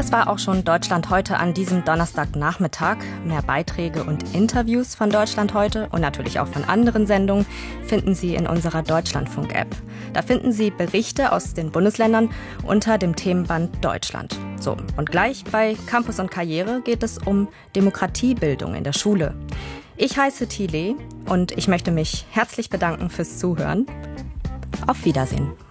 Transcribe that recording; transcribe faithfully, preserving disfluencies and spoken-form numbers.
Das war auch schon Deutschland heute an diesem Donnerstagnachmittag. Mehr Beiträge und Interviews von Deutschland heute und natürlich auch von anderen Sendungen finden Sie in unserer Deutschlandfunk-App. Da finden Sie Berichte aus den Bundesländern unter dem Themenband Deutschland. So, und gleich bei Campus und Karriere geht es um Demokratiebildung in der Schule. Ich heiße Thile und ich möchte mich herzlich bedanken fürs Zuhören. Auf Wiedersehen.